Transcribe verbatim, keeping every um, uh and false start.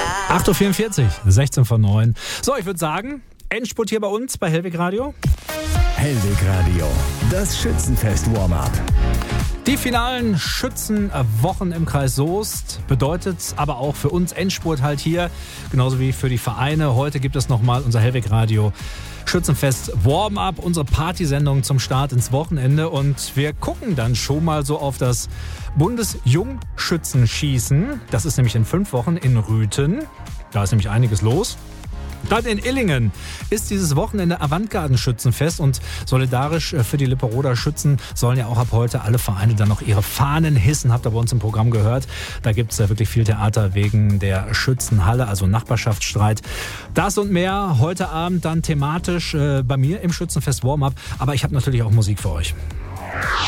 acht Uhr vierundvierzig, sechzehn von neun. So, ich würde sagen, Endspurt hier bei uns bei Hellweg Radio. Hellweg Radio, das Schützenfest-Warm-Up. Die finalen Schützenwochen im Kreis Soest bedeutet aber auch für uns Endspurt halt hier, genauso wie für die Vereine. Heute gibt es nochmal unser Hellweg Radio Schützenfest Warm-Up, unsere Partysendung zum Start ins Wochenende. Und wir gucken dann schon mal so auf das Bundesjungschützenschießen. Das ist nämlich in fünf Wochen in Rüthen. Da ist nämlich einiges los. Dann in Illingen ist dieses Wochenende Avantgarden-Schützenfest und solidarisch für die Lipperoder Schützen sollen ja auch ab heute alle Vereine dann noch ihre Fahnen hissen. Habt ihr bei uns im Programm gehört. Da gibt es ja wirklich viel Theater wegen der Schützenhalle, also Nachbarschaftsstreit. Das und mehr heute Abend dann thematisch äh, bei mir im Schützenfest Warm-Up. Aber ich habe natürlich auch Musik für euch.